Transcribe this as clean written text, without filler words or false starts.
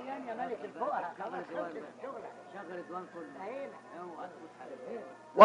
عريان يا ملك الفقراء، خلاص خلصت الشغلة. شغل الديوان كله. هنا ايوه اظبط حالك.